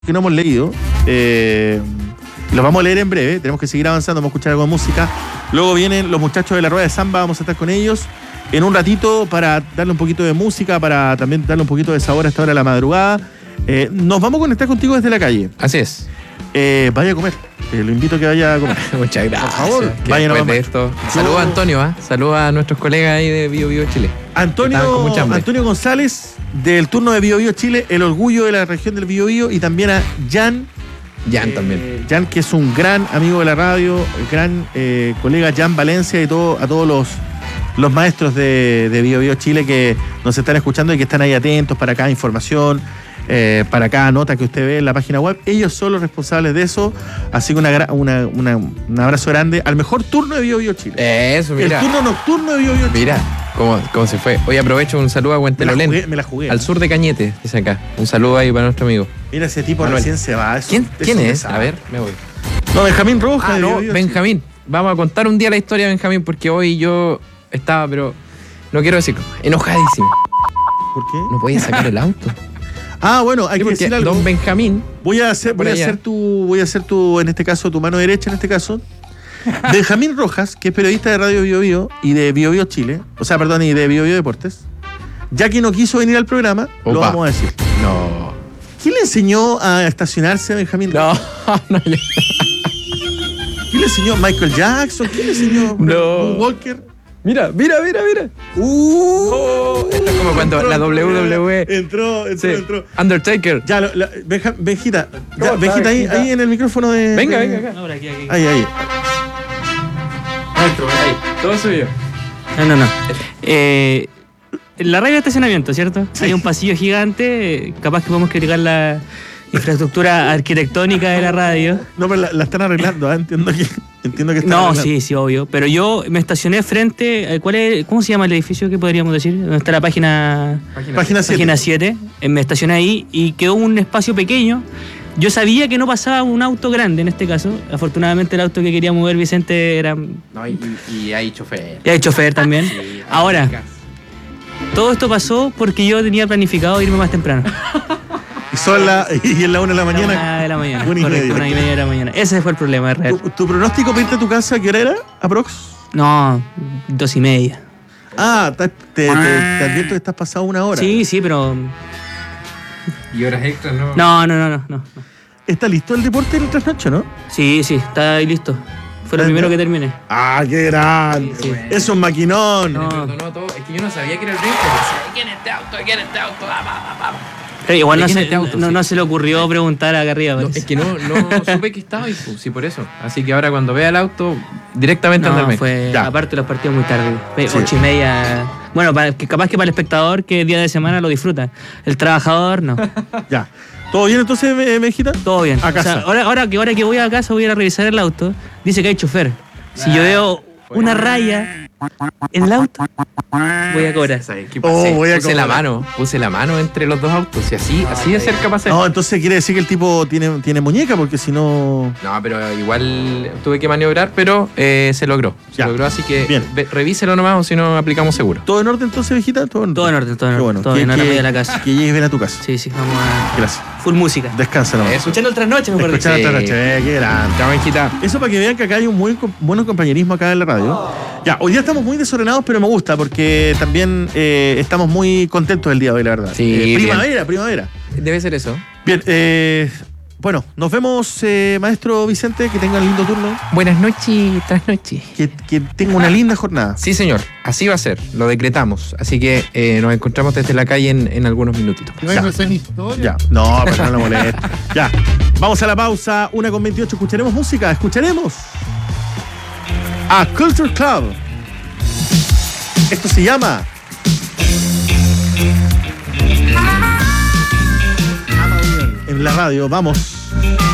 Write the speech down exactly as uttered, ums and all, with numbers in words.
que no hemos leído. Eh, los vamos a leer en breve. Tenemos que seguir avanzando, vamos a escuchar algo de música. Luego vienen los muchachos de la Rueda de Samba, vamos a estar con ellos en un ratito para darle un poquito de música, para también darle un poquito de sabor a esta hora de la madrugada. Eh, nos vamos a conectar contigo desde la calle. Así es. Eh, vaya a comer. Eh, lo invito a que vaya a comer. Muchas gracias. Por favor, vaya nomás. de esto. Saludos a Antonio, ¿eh? Saludos a nuestros colegas ahí de Bio Bio Chile. Antonio, Antonio González, del turno de Bio Bio Chile, el orgullo de la región del Bio Bio, y también a Jan. Jan eh, también. Jan, que es un gran amigo de la radio, gran eh, colega Jan Valencia, y todo, a todos los, los maestros de, de Bio Bio Chile que nos están escuchando y que están ahí atentos para cada información. Eh, para cada nota que usted ve en la página web. Ellos son los responsables de eso. Así que una, una, una, un abrazo grande al mejor turno de Bio Bio Chile. Eso, mira. El turno nocturno de Bio Bio Chile. Mira cómo, cómo se fue. Hoy aprovecho un saludo a Huentelolén. Me la jugué, me la jugué. Al sur de Cañete, dice acá. Un saludo ahí para nuestro amigo. Mira, ese tipo Manuel. recién se va. Eso, ¿Quién, eso ¿quién es? sabe. A ver, me voy. No, Benjamín Rojas. Ah, de no, Bio Bio Benjamín. Chile. Vamos a contar un día la historia de Benjamín porque hoy yo estaba, pero no quiero decirlo, enojadísimo. ¿Por qué? No podía sacar el auto. Ah, bueno, hay Sí, que porque decir algo. don Benjamín. Voy a hacer, voy a allá. hacer tu, voy a hacer tu, en este caso, tu mano derecha, en este caso. Benjamín Rojas, que es periodista de Radio Bio Bio y de Bio Bio Chile, o sea, perdón, y de Bio Bio Deportes, ya que no quiso venir al programa, Opa. lo vamos a decir. No. ¿Quién le enseñó a estacionarse a Benjamín No, Rojas? no, yo- ¿Quién le enseñó? ¿Michael Jackson? ¿Quién le enseñó? No. ¿Un Walker? Mira, mira, mira, mira. Uh, Oh, esto es como cuando la W W E. Entró, entró, Sí. entró. Undertaker. Ya, lo- la- Benja- Benjita, ya, ¿Cómo Benjita, está, ahí, Benjita? ahí en el micrófono de... Venga, de- venga acá. No, por aquí, aquí. Ahí, ahí. Maestro, ahí. Todo suyo. No, no, no. Eh, la radio de estacionamiento, ¿cierto? Hay un pasillo gigante, eh, capaz que podemos criticar la infraestructura arquitectónica de la radio. No, pero la, la están arreglando, ¿ah? Entiendo que, entiendo que están No, arreglando. sí, sí, obvio. Pero yo me estacioné frente. ¿Cuál es, ¿Cómo se llama el edificio que podríamos decir? ¿Dónde está la página Página siete. página siete? Eh, Me estacioné ahí y quedó un espacio pequeño. Yo sabía que no pasaba un auto grande en este caso. Afortunadamente el auto que quería mover Vicente era. No, y, y hay chofer. Era el chofer también. Ahora, todo esto pasó porque yo tenía planificado irme más temprano. Y son la, y en la una de la mañana. Una de la mañana. Una y Correcto, media. una y media de la mañana. Ese fue el problema real. ¿Tu, tu pronóstico para irte a tu casa qué hora era? ¿Aprox? No, dos y media. Ah, te, te, te, te advierto que estás pasado una hora. Sí, sí, pero. Y horas extras, ¿no? No, no, no, no, no. ¿Está listo el deporte del trasnoche, no? Sí, sí, está ahí listo. Fue lo primero que terminé. Ah, qué grande. Sí, sí. Es un maquinón. No. Perdonó todo. Es que yo no sabía que era el rey. ¿Quién es este auto? ¿Quién es este auto? Ah, va, va, va. Pero igual ¿De no quién se, es este auto? no, Sí. no se le ocurrió preguntar acá arriba. No, parece. es que no, no supe que estaba ahí, pues, sí, por eso. Así que ahora cuando vea el auto, directamente No, andarme. fue, Ya. aparte los partidos muy tarde. Pe- Sí. Ocho y media. Bueno, para, que capaz que para el espectador que día de semana lo disfruta. El trabajador, no. Ya. ¿Todo bien entonces, me- Mejita? Todo bien. A O sea, casa. ahora, ahora, que, ahora que voy a casa voy a ir a revisar el auto. Dice que hay chofer. Si yo veo una raya en el auto, voy a cobrar. ¿Sabes qué Oh, pasé? voy a puse la cobrar. mano, puse la mano entre los dos autos y así, así de cerca pasé. No, entonces quiere decir que el tipo tiene, tiene muñeca, porque si no. No, pero igual tuve que maniobrar, pero eh, se logró. Se Ya. logró, así que Bien. ve- revíselo nomás o si no aplicamos seguro. ¿Todo en orden entonces, Vejita? Todo en orden. Todo en orden, todo en Qué orden. bueno. Todo que, bien, ahora que- me voy a la casa. que llegues bien a tu casa. Sí, sí, vamos a. Gracias. Full música. Descansa nomás. Eso. Escuchando el trasnoche, mejor dicho. Escuchar Sí. otra noche, eh, qué grande. Chao, Benjita. Eso para que vean que acá hay un muy com- buen compañerismo acá en la radio. Ya, hoy día estamos muy desordenados, pero me gusta porque también eh, estamos muy contentos el día de hoy, la verdad. Sí, Eh, bien. primavera, primavera. Debe ser eso. Bien, eh, bueno, nos vemos, eh, maestro Vicente, que tenga un lindo turno, Buenas noches, trasnoche. que, que tenga una linda jornada. Sí, señor. Así va a ser. Lo decretamos. Así que eh, nos encontramos desde la calle en, en algunos minutitos. Ya. Ya, no, pero no lo moleste. Ya, vamos a la pausa, una con veintiocho, escucharemos música, escucharemos a Culture Club. Esto se llama en la radio, vamos.